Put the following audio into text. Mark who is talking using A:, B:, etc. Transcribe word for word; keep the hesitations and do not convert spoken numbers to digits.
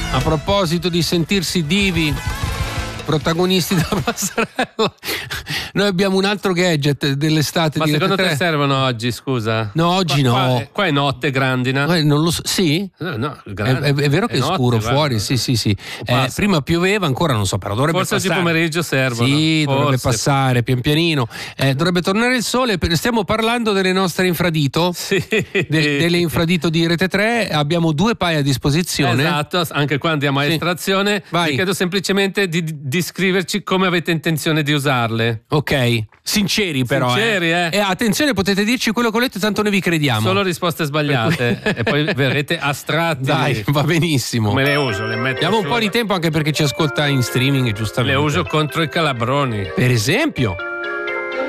A: A proposito di sentirsi divi, protagonisti della passerella, noi abbiamo un altro gadget dell'estate.
B: Ma
A: di
B: secondo
A: Rete
B: te
A: tre.
B: servono oggi, scusa?
A: No, oggi
B: qua,
A: no.
B: Qua è, qua è notte, grandina.
A: Eh, non lo so. Sì?
B: No, no,
A: È,
B: grande.
A: è- è vero che è,
B: notte,
A: scuro
B: guarda.
A: fuori, sì, sì, sì. Eh, prima pioveva, ancora non so, però dovrebbe
B: Forse oggi
A: passare.
B: pomeriggio servono.
A: Sì,
B: Forse.
A: dovrebbe passare pian pianino. Eh, dovrebbe tornare il sole. Per- Stiamo parlando delle nostre infradito,
B: Sì.
A: de- delle infradito di Rete tre. Abbiamo due paia a disposizione.
B: Esatto, anche qua andiamo a
A: Sì.
B: estrazione.
A: Vai.
B: Vi chiedo semplicemente di, di scriverci come avete intenzione di usarle.
A: Ok, sinceri però.
B: Sinceri, eh.
A: E attenzione, potete dirci quello che volete, tanto noi vi crediamo.
B: Solo risposte sbagliate e poi verrete astratti.
A: Dai, va benissimo.
B: Come le uso? Le metto
A: Abbiamo un
B: su-
A: po' di tempo anche perché ci ascolta in streaming,
B: Le
A: giustamente.
B: uso contro i calabroni.
A: Per esempio.